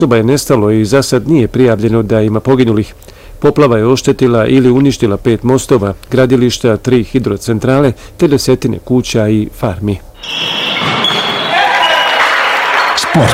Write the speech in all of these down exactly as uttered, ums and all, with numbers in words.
Osoba je nestalo i za sad nije prijavljeno da ima poginulih. Poplava je oštetila ili uništila pet mostova, gradilišta, tri hidrocentrale, te desetine kuća i farmi. Sport.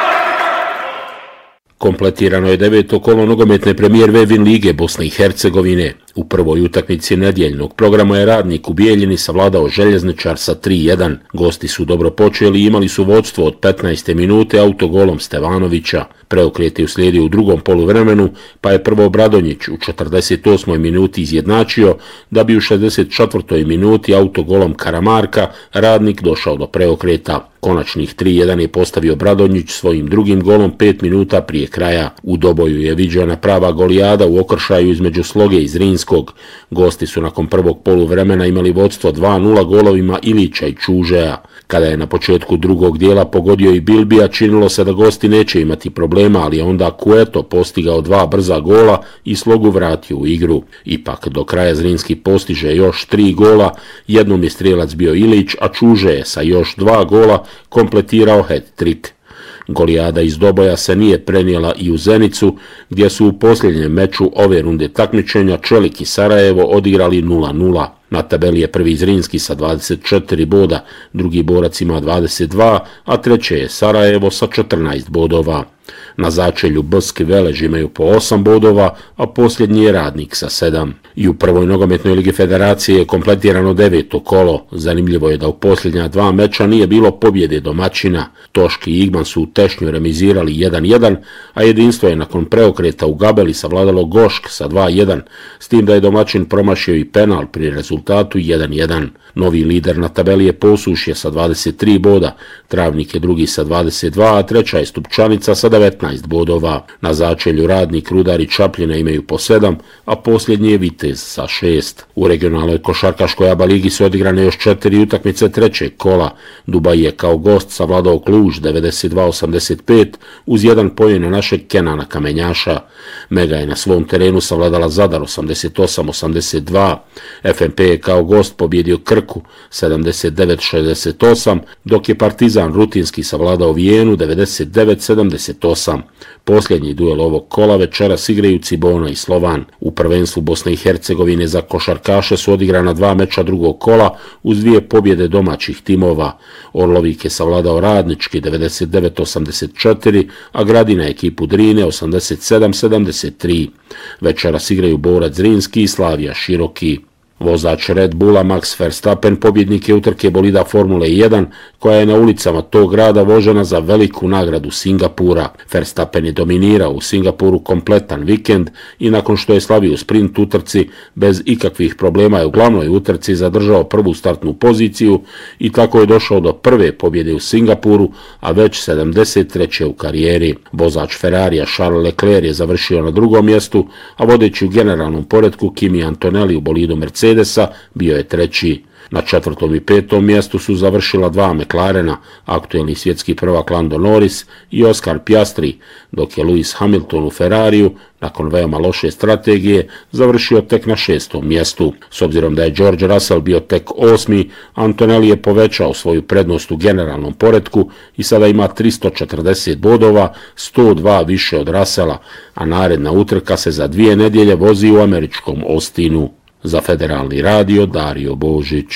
Kompletirano je deveto kolo nogometne premijer Vevin lige Bosne i Hercegovine. U prvoj utakmici nedjeljnog programa je Radnik u Bijeljini savladao Željezničar sa tri jedan. Gosti su dobro počeli i imali su vodstvo od petnaeste minute autogolom Stevanovića. Preokret je uslijedio u drugom poluvremenu, pa je prvo Bradonjić u četrdeset osmoj minuti izjednačio, da bi u šezdeset četvrtoj minuti autogolom Karamarka Radnik došao do preokreta. Konačnih tri jedan je postavio Bradonjić svojim drugim golom pet minuta prije kraja. U doboju je viđena prava golijada u okršaju između Sloge i Zrinskog. Gosti su nakon prvog poluvremena imali vodstvo dva nula golovima Ilića i Čužeja. Kada je na početku drugog dijela pogodio i Bilbija, činilo se da gosti neće imati problema, ali je onda Kueto postigao dva brza gola i Slogu vratio u igru. Ipak do kraja Zrinski postiže još tri gola, jednom je strijelac bio Ilić, a Čuže je sa još dva gola kompletirao hat-trick. Golijada iz doboja se nije prenijela i u Zenicu, gdje su u posljednjem meču ove runde takmičenja Čelik i Sarajevo odigrali nula nula. Na tabeli je prvi Zrinski sa dvadeset četiri boda, drugi borac ima dvadeset dva, a treće je Sarajevo sa četrnaest bodova. Na začelju Bsk i Velež imaju po osam bodova, a posljednji je Radnik sa sedam. I u prvoj nogometnoj ligi federacije je kompletirano deveto kolo. Zanimljivo je da u posljednja dva meča nije bilo pobjede domaćina. Toški i Igman su u Tešnju remizirali jedan jedan, a jedinstvo je nakon preokreta u Gabeli savladalo Gošk sa dva jedan, s tim da je domaćin promašio i penal pri rezultatu jedan jedan. Novi lider na tabeli je Posušje sa dvadeset tri boda, Travnik je drugi sa dvadeset dva, a treća je Stupčanica sa devetnaest bodova. Na začelju Radnik, Rudar i Čapljina imaju po sedam, a posljednji je Vitez sa šest. U regionalnoj košarkaškoj A B A ligi su odigrane još četiri utakmice trećeg kola. Dubaj je kao gost savladao Kluž devedeset dva osamdeset pet uz jedan pojen našeg Kenana Kamenjaša. Mega je na svom terenu savladala Zadar osamdeset osam osamdeset dva. F M P je kao gost pobjedio Krku sedamdeset devet šezdeset osam, dok je Partizan rutinski savladao Vijenu devedeset devet sedamdeset osam. Posljednji duel ovog kola večeras igraju Cibona i Slovan. U prvenstvu Bosne i Hercegovine za košarkaše su odigrana dva meča drugog kola uz dvije pobjede domaćih timova. Orlovik je savladao Radnički devedeset devet osamdeset četiri, a Gradina ekipu Drine osamdeset sedam sedamdeset tri. Večeras igraju Borac Zrinski i Slavija Široki. Vozač Red Bulla Max Verstappen pobjednik je utrke bolida Formule jedan, koja je na ulicama tog grada vožena za veliku nagradu Singapura. Verstappen je dominirao u Singapuru kompletan vikend i nakon što je slavio sprint utrci, bez ikakvih problema je u glavnoj utrci zadržao prvu startnu poziciju i tako je došao do prve pobjede u Singapuru, a već sedamdeset treće u karijeri. Vozač Ferrarija Charles Leclerc je završio na drugom mjestu, a vodeći u generalnom poretku Kimi Antonelli u bolidu Mercedes bio je treći. Na četvrtom i petom mjestu su završila dva McLarena, aktuelni svjetski prvak Lando Norris i Oscar Piastri, dok je Lewis Hamilton u Ferrariju, nakon veoma loše strategije, završio tek na šestom mjestu. S obzirom da je George Russell bio tek osmi, Antonelli je povećao svoju prednost u generalnom poretku i sada ima tristo četrdeset bodova, sto dva više od Russella, a naredna utrka se za dvije nedjelje vozi u američkom Austinu. Za Federalni radio Dario Božić.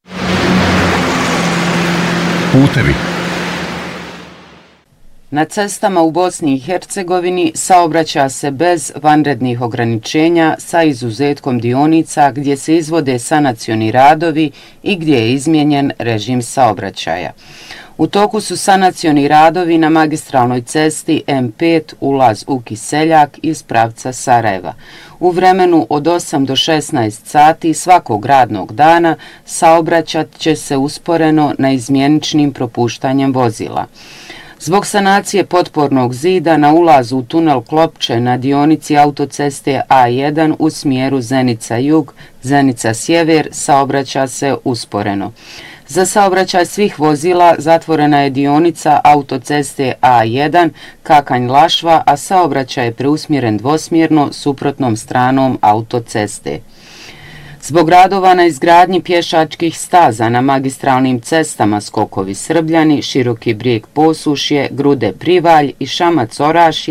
Putevi. Na cestama u Bosni i Hercegovini saobraća se bez vanrednih ograničenja sa izuzetkom dionica gdje se izvode sanacioni radovi i gdje je izmijenjen režim saobraćaja. U toku su sanacioni radovi na magistralnoj cesti M pet ulaz u Kiseljak iz pravca Sarajeva. U vremenu od osam do šesnaest sati svakog radnog dana saobraćat će se usporeno na izmjeničnim propuštanjem vozila. Zbog sanacije potpornog zida na ulazu u tunel Klopče na dionici autoceste A jedan u smjeru Zenica-Jug, Zenica-Sjever saobraća se usporeno. Za saobraćaj svih vozila zatvorena je dionica autoceste A jedan Kakanj-Lašva, a saobraćaj je preusmjeren dvosmjerno suprotnom stranom autoceste. Zbog radova na izgradnji pješačkih staza na magistralnim cestama Skokovi Srbljani, Široki Brijeg Posušje, Grude Privalj i Šamac Orašje